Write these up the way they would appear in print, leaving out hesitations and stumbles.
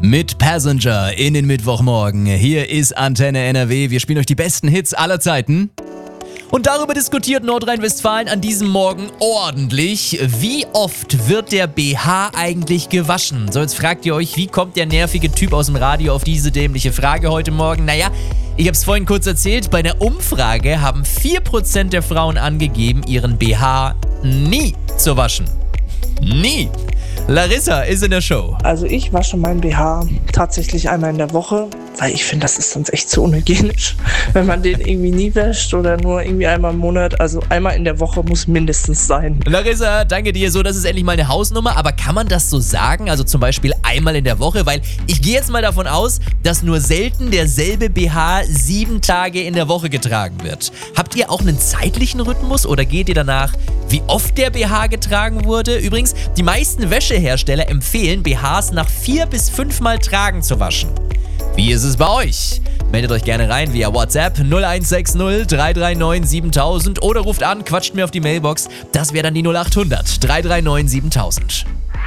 Mit Passenger in den Mittwochmorgen. Hier ist Antenne NRW. Wir spielen euch die besten Hits aller Zeiten. Und darüber diskutiert Nordrhein-Westfalen an diesem Morgen ordentlich. Wie oft wird der BH eigentlich gewaschen? So, jetzt fragt ihr euch, wie kommt der nervige Typ aus dem Radio auf diese dämliche Frage heute Morgen? Naja, ich habe es vorhin kurz erzählt. Bei einer Umfrage haben 4% der Frauen angegeben, ihren BH nie zu waschen. Nie. Larissa ist in der Show. Also ich wasche meinen BH tatsächlich einmal in der Woche, weil ich finde, das ist sonst echt zu unhygienisch, wenn man den irgendwie nie wäscht oder nur irgendwie einmal im Monat. Also einmal in der Woche muss mindestens sein. Larissa, danke dir. So, das ist endlich mal eine Hausnummer. Aber kann man das so sagen? Also zum Beispiel einmal in der Woche? Weil ich gehe jetzt mal davon aus, dass nur selten derselbe BH 7 Tage in der Woche getragen wird. Habt ihr auch einen zeitlichen Rhythmus oder geht ihr danach, wie oft der BH getragen wurde? Übrigens, die meisten Wäschehersteller empfehlen, BHs nach 4 bis 5 Mal tragen zu waschen. Wie ist es bei euch? Meldet euch gerne rein via WhatsApp 0160 339 7000 oder ruft an, quatscht mir auf die Mailbox. Das wäre dann die 0800 339 7000.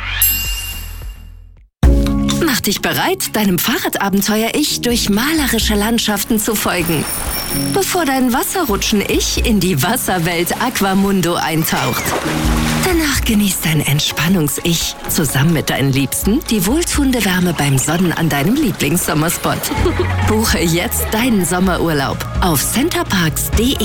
Mach dich bereit, deinem Fahrradabenteuer-Ich durch malerische Landschaften zu folgen, bevor dein Wasserrutschen-Ich in die Wasserwelt Aquamundo eintaucht. Danach genießt dein Entspannungs-Ich zusammen mit deinen Liebsten die wohltuende Wärme beim Sonnen an deinem Lieblingssommerspot. Buche jetzt deinen Sommerurlaub auf centerparks.de.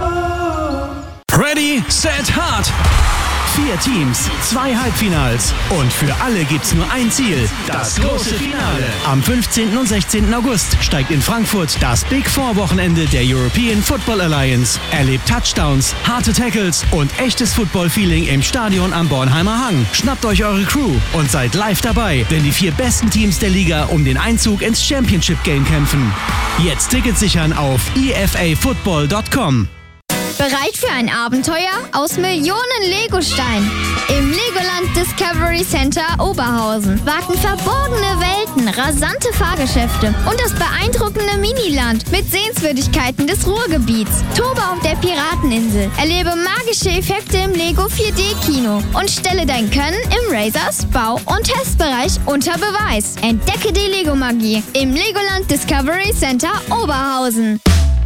Ready, set, hard! 4 Teams, 2 Halbfinals und für alle gibt's nur ein Ziel, das große Finale. Am 15. und 16. August steigt in Frankfurt das Big Four Wochenende der European Football Alliance. Erlebt Touchdowns, harte Tackles und echtes Football-Feeling im Stadion am Bornheimer Hang. Schnappt euch eure Crew und seid live dabei, wenn die 4 besten Teams der Liga um den Einzug ins Championship Game kämpfen. Jetzt Tickets sichern auf efafootball.com. Bereit für ein Abenteuer aus Millionen Legosteinen? Im Legoland Discovery Center Oberhausen warten verborgene Welten, rasante Fahrgeschäfte und das beeindruckende Miniland mit Sehenswürdigkeiten des Ruhrgebiets. Tobe auf der Pirateninsel, erlebe magische Effekte im Lego 4D-Kino und stelle dein Können im Razors, Bau- und Testbereich unter Beweis. Entdecke die Lego-Magie im Legoland Discovery Center Oberhausen.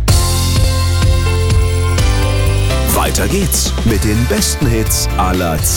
Weiter geht's mit den besten Hits aller Zeiten.